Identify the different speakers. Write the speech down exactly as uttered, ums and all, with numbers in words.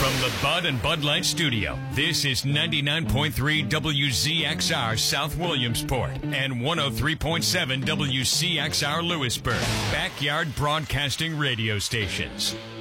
Speaker 1: From the Bud and Bud Light Studio, this is ninety-nine point three W Z X R South Williamsport and one oh three point seven W C X R Lewisburg, Backyard Broadcasting Radio Stations.